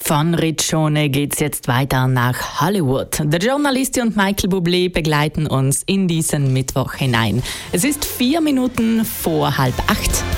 Von Riccione geht's jetzt weiter nach Hollywood. Der Journalist und Michael Bublé begleiten uns in diesen Mittwoch hinein. Es ist 4 Minuten vor 7:30.